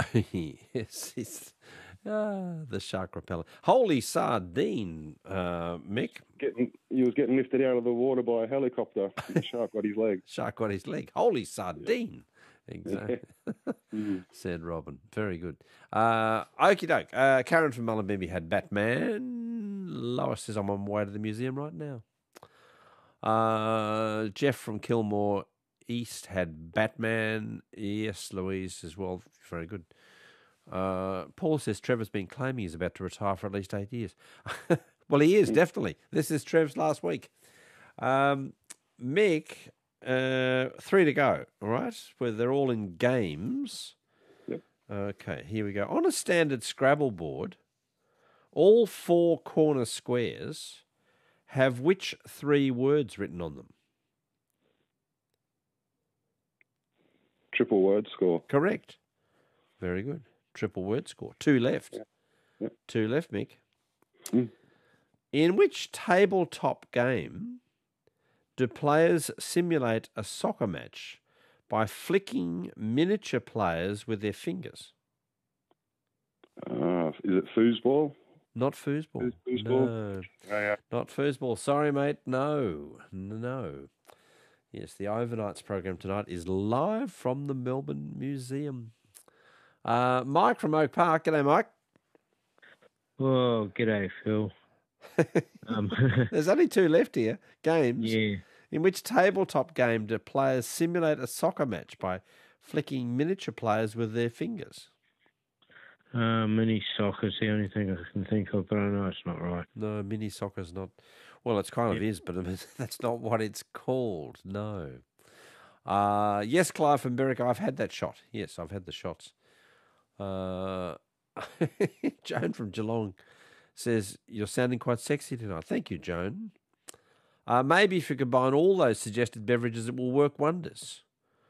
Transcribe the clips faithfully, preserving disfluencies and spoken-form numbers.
yes, it's, ah, the shark repellent. Holy sardine, uh, Mick. Getting, he was getting lifted out of the water by a helicopter. The shark got his leg. Shark got his leg. Holy sardine. Yeah. Exactly. mm. Said Robin. Very good. Uh, okie doke. Uh, Karen from Mullumbimby had Batman. Lois says, I'm on my way to the museum right now. Uh, Jeff from Kilmore East had Batman. Yes, Louise as well. Very good. Uh, Paul says Trevor's been claiming he's about to retire for at least eight years. Well, he is, definitely. This is Trev's last week. Um, Mick, uh, three to go, all right? Where they're all in games. Yep. Okay, here we go. On a standard Scrabble board, all four corner squares have which three words written on them? Triple word score. Correct. Very good. Triple word score. Two left. Yeah. Yep. Two left, Mick. Mm. In which tabletop game do players simulate a soccer match by flicking miniature players with their fingers? Uh, is it foosball? Not foosball. Foosball? No. Oh, yeah. Not foosball. Sorry, mate. No. No. Yes, the Overnights program tonight is live from the Melbourne Museum. Uh, Mike from Oak Park. G'day, Mike. Oh, g'day, Phil. um, There's only two left here. Games. yeah. In which tabletop game do players simulate a soccer match by flicking miniature players with their fingers? Uh, mini soccer's the only thing I can think of, but I know it's not right. No, mini soccer's not. Well, it's kind of Yeah. is, but I mean, that's not what it's called. No. Uh, yes, Clive from Berwick, I've had that shot. Yes, I've had the shots. Uh, Joan from Geelong says, you're sounding quite sexy tonight. Thank you, Joan. Uh, maybe if you combine all those suggested beverages, it will work wonders.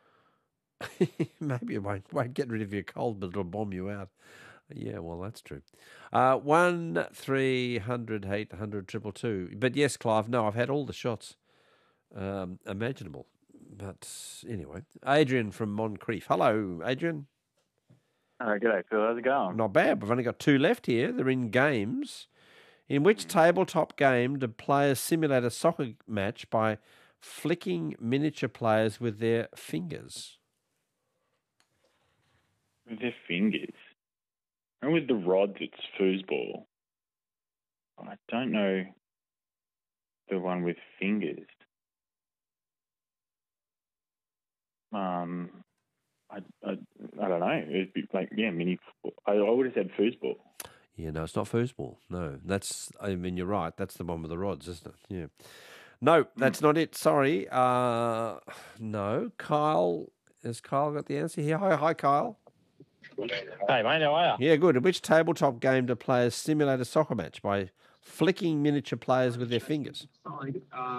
Maybe it won't, won't get rid of your cold, but it'll bomb you out. Yeah, well, that's true. Uh, one, three hundred, eight hundred, triple two. But yes, Clive, no, I've had all the shots um, imaginable. But anyway, Adrian from Moncrief. Hello, Adrian. Oh, g'day, Phil. How's it going? Not bad. We've only got two left here. They're in games. In which tabletop game do players simulate a soccer match by flicking miniature players with their fingers? With their fingers. And with the rods, it's foosball. I don't know the one with fingers. Um, I, I, I don't know. It'd be like, yeah, mini. I, I would have said foosball. Yeah, no, it's not foosball. No, that's, I mean, you're right. That's the one with the rods, isn't it? Yeah. No, that's not it. Sorry. Uh, no, Kyle, has Kyle got the answer here? Hi, hi, Kyle. Hey, mate, how are you? Yeah, good. In which tabletop game do players simulate a soccer match by flicking miniature players with their fingers?